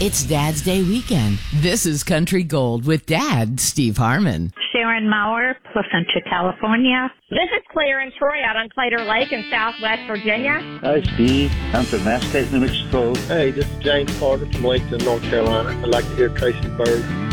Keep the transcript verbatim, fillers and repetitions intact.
It's Dad's Day weekend. This is Country Gold with Dad, Steve Harmon. Sharon Maurer, Placentia, California. This is Claire and Troy out on Claytor Lake in Southwest Virginia. Hi, Steve. I'm from Massachusetts, New Mexico. Hey, this is James Carter from Laketon, North Carolina. I'd like to hear Tracy Bird.